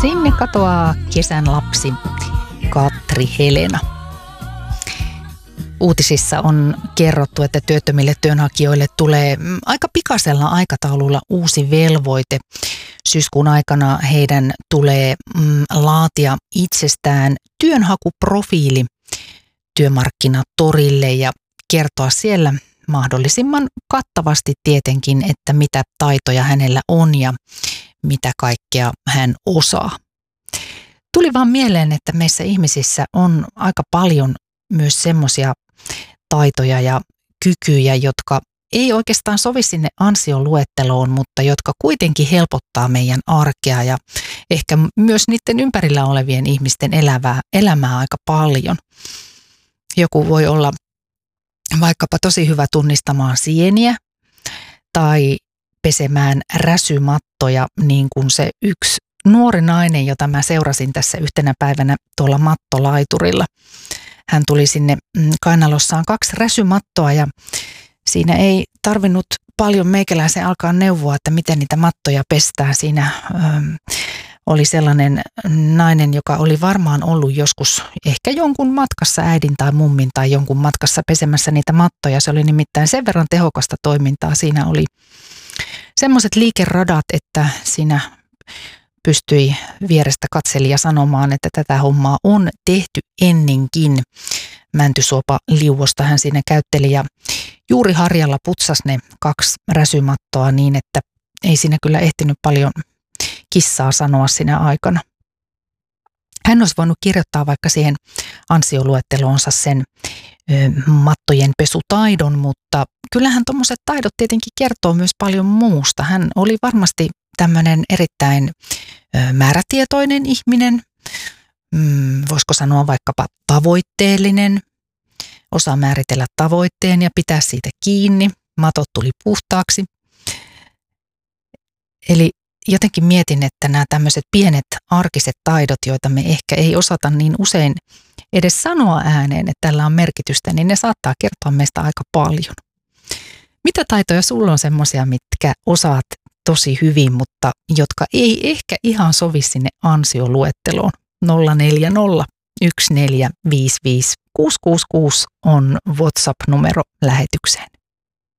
Sinne katoaa kesän lapsi Katri Helena. Uutisissa on kerrottu, että työttömille työnhakijoille tulee aika pikaisella aikataululla uusi velvoite. Syyskuun aikana heidän tulee laatia itsestään työnhakuprofiili työmarkkinatorille ja kertoa siellä mahdollisimman kattavasti tietenkin, että mitä taitoja hänellä on ja mitä kaikkea hän osaa. Tuli vaan mieleen, että meissä ihmisissä on aika paljon myös semmoisia taitoja ja kykyjä, jotka ei oikeastaan sovi sinne ansioluetteloon, mutta jotka kuitenkin helpottaa meidän arkea ja ehkä myös niiden ympärillä olevien ihmisten elämää aika paljon. Joku voi olla vaikkapa tosi hyvä tunnistamaan sieniä tai pesemään räsymattoja, niin kuin se yksi nuori nainen, jota mä seurasin tässä yhtenä päivänä tuolla mattolaiturilla. Hän tuli sinne kainalossaan 2 räsymattoa ja siinä ei tarvinnut paljon meikäläisen alkaa neuvoa, että miten niitä mattoja pestään. Siinä oli sellainen nainen, joka oli varmaan ollut joskus ehkä jonkun matkassa äidin tai mummin tai jonkun matkassa pesemässä niitä mattoja. Se oli nimittäin sen verran tehokasta toimintaa. Siinä oli semmoiset liikeradat, että siinä pystyi vierestä katselija sanomaan, että tätä hommaa on tehty ennenkin. Mäntysuopa-liuosta hän siinä käytteli ja juuri harjalla putsasi ne 2 räsymattoa niin, että ei siinä kyllä ehtinyt paljon kissaa sanoa siinä aikana. Hän olisi voinut kirjoittaa vaikka siihen ansioluetteloonsa sen mattojen pesutaidon, mutta kyllähän tuommoiset taidot tietenkin kertoo myös paljon muusta. Hän oli varmasti tämmöinen erittäin määrätietoinen ihminen, voisiko sanoa vaikkapa tavoitteellinen, osaa määritellä tavoitteen ja pitää siitä kiinni, matot tuli puhtaaksi. Eli jotenkin mietin, että nämä tämmöiset pienet arkiset taidot, joita me ehkä ei osata niin usein edes sanoa ääneen, että tällä on merkitystä, niin ne saattaa kertoa meistä aika paljon. Mitä taitoja sulla on semmoisia, mitkä osaat tosi hyvin, mutta jotka ei ehkä ihan sovi sinne ansioluetteloon? 040 1455 666 on WhatsApp-numero lähetykseen.